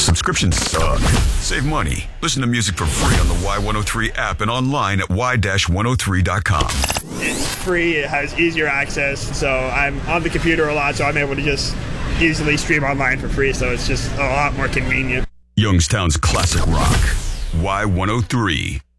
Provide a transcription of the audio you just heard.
Subscriptions suck. Save money. Listen to music for free on the Y103 app and online at y-103.com. It's free. It has easier access. So I'm on the computer a lot, so I'm able to just easily stream online for free. So it's just a lot more convenient. Youngstown's classic rock. Y103.